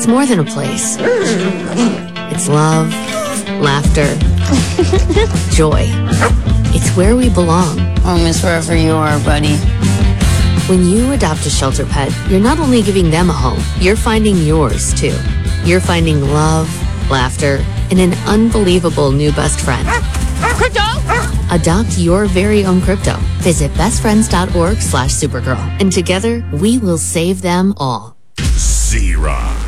It's more than a place. It's love, laughter, joy. It's where we belong. Home is wherever you are, buddy. When you adopt a shelter pet, you're not only giving them a home, you're finding yours, too. You're finding love, laughter, and an unbelievable new best friend. Crypto! Adopt your very own crypto. Visit bestfriends.org/Supergirl. And together, we will save them all. Z-Rock.